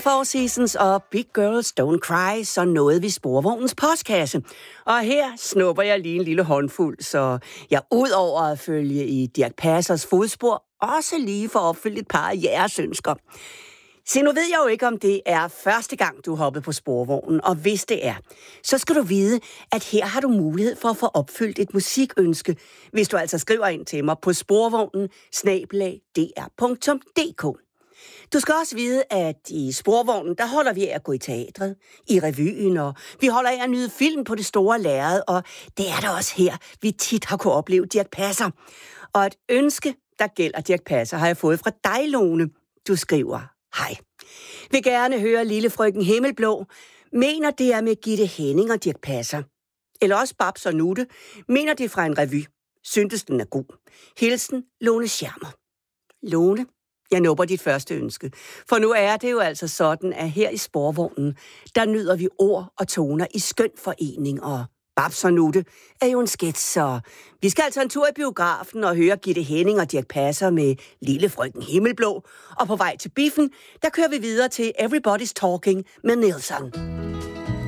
Four Seasons og Big Girls Don't Cry, så nåede vi Sporvognens postkasse. Og her snupper jeg lige en lille håndfuld, så jeg ud over at følge i Dirch Passers fodspor, også lige får opfyldt et par af jeres ønsker. Se, nu ved jeg jo ikke, om det er første gang, du hoppede på Sporvognen, og hvis det er, så skal du vide, at her har du mulighed for at få opfyldt et musikønske, hvis du altså skriver ind til mig på sporvognen@dr.dk. Du skal også vide, at i Sporvognen, der holder vi af at gå i teatret, i revyen, og vi holder af at nyde film på det store lærred, og det er der også her, vi tit har kunnet opleve Dirch Passer. Og et ønske, der gælder Dirch Passer, har jeg fået fra dig, Lone. Du skriver: hej. Vil gerne høre Lille Frøken Himmelblå. Mener det er med Gitte Henning og Dirch Passer. Eller også Babs og Nutte. Mener det fra en revy. Syntes den er god. Hilsen, Lone Schermer. Lone, jeg nupper dit første ønske. For nu er det jo altså sådan, at her i Sporvognen, der nyder vi ord og toner i skøn forening, og Babs og Nutte er jo en sketch, så vi skal altså en tur i biografen og høre Gitte Henning og Dirch Passer med Lille Frøken Himmelblå. Og på vej til biffen, der kører vi videre til Everybody's Talking med Nilsson.